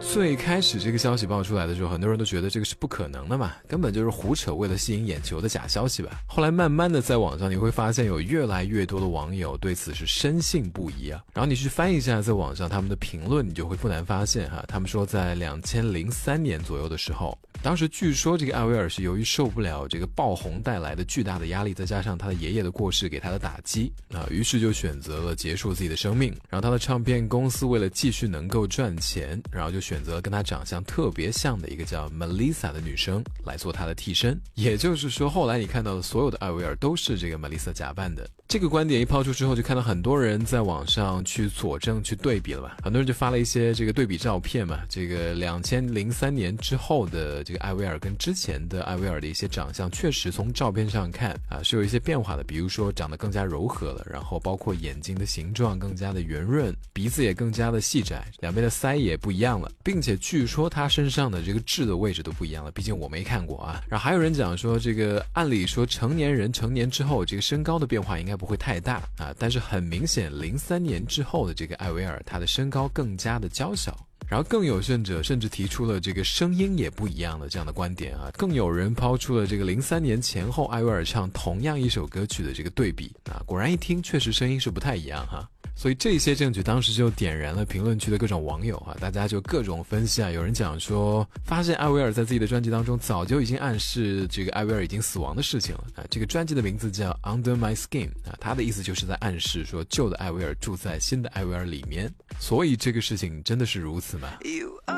最开始这个消息爆出来的时候，很多人都觉得这个是不可能的嘛，根本就是胡扯，为了吸引眼球的假消息吧。后来慢慢的在网上你会发现有越来越多的网友对此是深信不疑啊。然后你去翻译一下在网上他们的评论，你就会不难发现哈，他们说在2003年左右的时候，当时据说这个艾薇儿是由于受不了这个爆红带来的巨大的压力，再加上他的爷爷的过世给他的打击啊，于是就选择了结束自己的生命。然后他的唱片公司为了继续能够赚钱，然后就选择了跟他长相特别像的一个叫 Melissa 的女生来做他的替身。也就是说，后来你看到的所有的艾薇儿都是这个 Melissa 假扮的。这个观点一抛出之后，就看到很多人在网上去佐证去对比了吧，很多人就发了一些这个对比照片嘛，这个2003年之后的这个艾薇儿跟之前的艾薇儿的一些长相确实从照片上看啊是有一些变化的，比如说长得更加柔和了，然后包括眼睛的形状更加的圆润，鼻子也更加的细窄，两边的腮也不一样了，并且据说他身上的这个痣的位置都不一样了，毕竟我没看过啊。然后还有人讲说，这个按理说成年人成年之后这个身高的变化应该不会太大啊，但是很明显03年之后的这个艾薇儿她的身高更加的娇小。然后更有甚者甚至提出了这个声音也不一样的这样的观点啊，更有人抛出了这个03年前后艾薇儿唱同样一首歌曲的这个对比啊，果然一听确实声音是不太一样哈。所以这些证据当时就点燃了评论区的各种网友啊，大家就各种分析啊，有人讲说发现艾薇儿在自己的专辑当中早就已经暗示这个艾薇儿已经死亡的事情了啊，这个专辑的名字叫 Under My Skin 啊，他的意思就是在暗示说旧的艾薇儿住在新的艾薇儿里面，所以这个事情真的是如此吗？